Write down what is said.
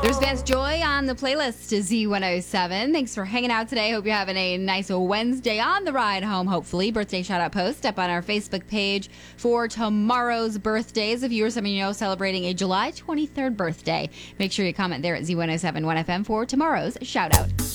There's Vance Joy on the playlist to Z107. Thanks for hanging out today. Hope you're having a nice Wednesday on the ride home, hopefully. Birthday shout-out post up on our Facebook page for tomorrow's birthdays. If you or someone you know celebrating a July 23rd birthday, make sure you comment there at Z107 1FM for tomorrow's shout-out.